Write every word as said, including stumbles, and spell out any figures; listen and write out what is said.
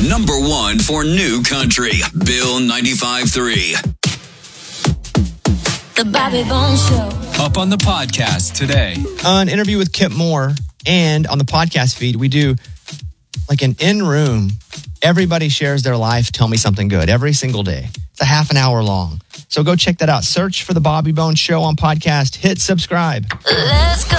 Number one for new country. Bill ninety-five three. The Bobby Bones Show. Up on the podcast today. An interview with Kip Moore, and on the podcast feed, we do like an in-room. Everybody shares their life, tell me something good every single day. It's a half an hour long. So go check that out. Search for The Bobby Bones Show on podcast. Hit subscribe. Let's go.